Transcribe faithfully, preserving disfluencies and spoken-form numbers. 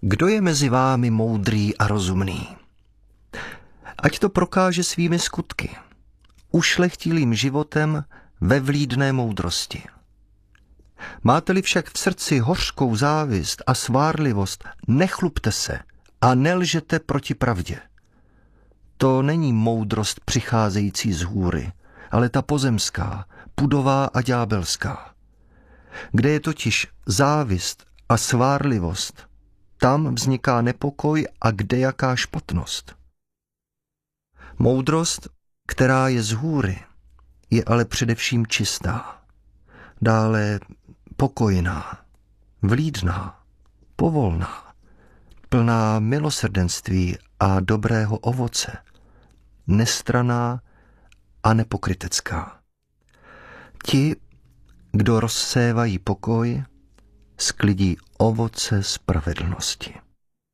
Kdo je mezi vámi moudrý a rozumný? Ať to prokáže svými skutky, ušlechtilým životem ve vlídné moudrosti. Máte-li však v srdci hořkou závist a svárlivost, nechlubte se a nelžete proti pravdě. To není moudrost přicházející z hůry, ale ta pozemská, pudová a ďábelská. Kde je totiž závist a svárlivost, tam vzniká nepokoj a kdejaká špatnost. Moudrost, která je z hůry, je ale především čistá, dále pokojná, vlídná, povolná, plná milosrdenství a dobrého ovoce, nestranná a nepokrytecká. Ti, kdo rozsévají pokoj, sklidí ovoce spravedlnosti.